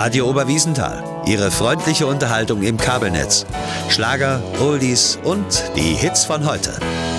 Radio Oberwiesenthal. Ihre freundliche Unterhaltung im Kabelnetz. Schlager, Oldies und die Hits von heute.